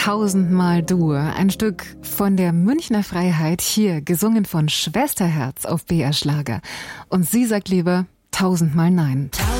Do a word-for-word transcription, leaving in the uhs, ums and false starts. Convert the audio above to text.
Tausendmal du, ein Stück von der Münchner Freiheit, hier gesungen von Schwesterherz auf B R Schlager. Und sie sagt lieber tausendmal nein.